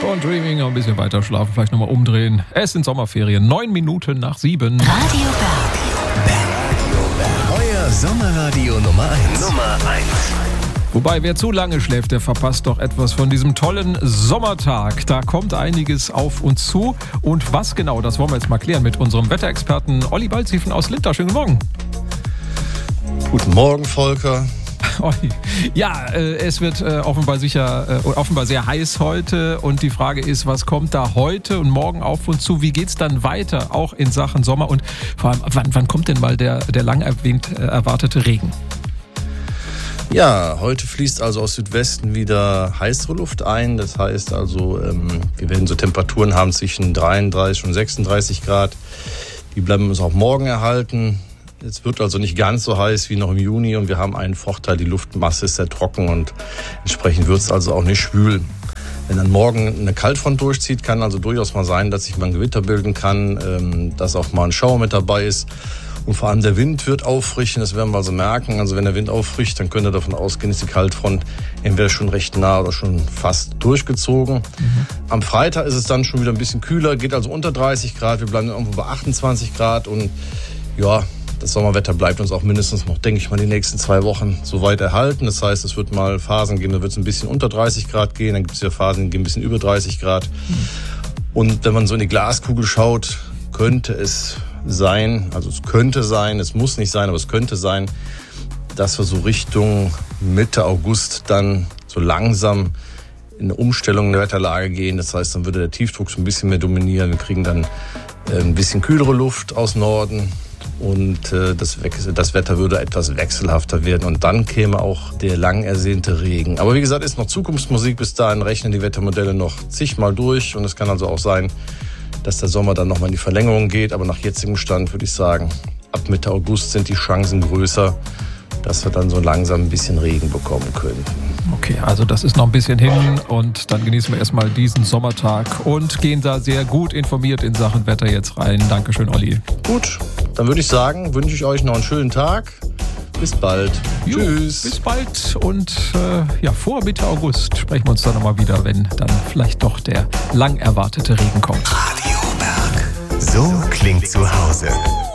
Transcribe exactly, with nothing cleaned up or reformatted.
von Dreaming, noch ein bisschen weiter schlafen, vielleicht nochmal umdrehen. Es sind Sommerferien, neun Minuten nach sieben. Radio Berg. Euer Sommerradio Nummer eins. Nummer eins. Wobei, wer zu lange schläft, der verpasst doch etwas von diesem tollen Sommertag. Da kommt einiges auf uns zu. Und was genau, das wollen wir jetzt mal klären mit unserem Wetterexperten Olli Balziefen aus Linter. Schönen guten Morgen. Guten Morgen, Volker. Olli. Ja, äh, es wird äh, offenbar sicher, äh, offenbar sehr heiß heute. Und die Frage ist, was kommt da heute und morgen auf uns zu? Wie geht's dann weiter, auch in Sachen Sommer? Und vor allem, wann, wann kommt denn mal der, der lang erwähnt, äh, erwartete Regen? Ja, heute fließt also aus Südwesten wieder heißere Luft ein. Das heißt also, ähm, wir werden so Temperaturen haben zwischen dreiunddreißig und sechsunddreißig Grad. Die bleiben uns auch morgen erhalten. Es wird also nicht ganz so heiß wie noch im Juni und wir haben einen Vorteil, die Luftmasse ist sehr trocken und entsprechend wird es also auch nicht schwül. Wenn dann morgen eine Kaltfront durchzieht, kann also durchaus mal sein, dass sich mal ein Gewitter bilden kann, ähm, dass auch mal ein Schauer mit dabei ist. Und vor allem der Wind wird auffrischen, das werden wir also merken. Also wenn der Wind auffrischt, dann könnt ihr davon ausgehen, ist die Kaltfront entweder schon recht nah oder schon fast durchgezogen. Mhm. Am Freitag ist es dann schon wieder ein bisschen kühler, geht also unter dreißig Grad. Wir bleiben irgendwo bei achtundzwanzig Grad und ja, das Sommerwetter bleibt uns auch mindestens noch, denke ich mal, die nächsten zwei Wochen so weit erhalten. Das heißt, es wird mal Phasen geben, da wird es ein bisschen unter dreißig Grad gehen, dann gibt es ja Phasen, die gehen ein bisschen über dreißig Grad. Mhm. Und wenn man so in die Glaskugel schaut, könnte es sein, also es könnte sein, es muss nicht sein, aber es könnte sein, dass wir so Richtung Mitte August dann so langsam in eine Umstellung der Wetterlage gehen. Das heißt, dann würde der Tiefdruck so ein bisschen mehr dominieren. Wir kriegen dann ein bisschen kühlere Luft aus Norden und das, das Wetter würde etwas wechselhafter werden und dann käme auch der lang ersehnte Regen. Aber wie gesagt, ist noch Zukunftsmusik. Bis dahin rechnen die Wettermodelle noch zigmal durch und es kann also auch sein, dass der Sommer dann nochmal in die Verlängerung geht. Aber nach jetzigem Stand würde ich sagen, ab Mitte August sind die Chancen größer, dass wir dann so langsam ein bisschen Regen bekommen könnten. Okay, also das ist noch ein bisschen hin und dann genießen wir erstmal diesen Sommertag und gehen da sehr gut informiert in Sachen Wetter jetzt rein. Dankeschön, Olli. Gut, dann würde ich sagen, wünsche ich euch noch einen schönen Tag. Bis bald. Jo, Tschüss. Bis bald und äh, ja, vor Mitte August sprechen wir uns dann nochmal wieder, wenn dann vielleicht doch der lang erwartete Regen kommt. Radio Berg. So klingt zu Hause.